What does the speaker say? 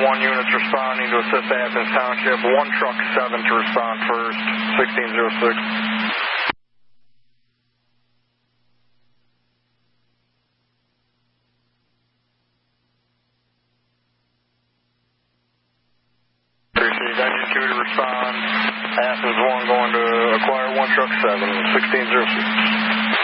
1 units responding to assist Athens Township. 1 truck 7 to respond first, 1606. Engine 2 to respond. Athens 1 going to acquire 1 truck 7, 1606.